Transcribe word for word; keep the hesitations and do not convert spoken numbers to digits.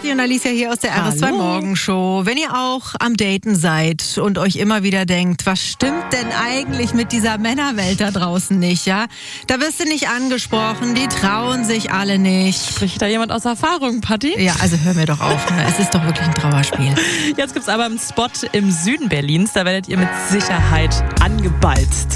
Kathi und Alicia hier aus der R S zwei Morgenshow. Wenn ihr auch am Daten seid und euch immer wieder denkt, was stimmt denn eigentlich mit dieser Männerwelt da draußen nicht, ja? Da wirst du nicht angesprochen, die trauen sich alle nicht. Spricht da jemand aus Erfahrung, Patti? Ja, also hör mir doch auf, ne? Es ist doch wirklich ein Trauerspiel. Jetzt gibt's aber einen Spot im Süden Berlins, da werdet ihr mit Sicherheit angebalzt.